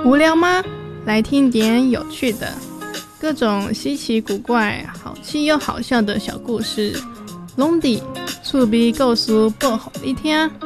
无聊吗？来听点有趣的，各种稀奇古怪、好气又好笑的小故事，拢伫厝边故事报给你听。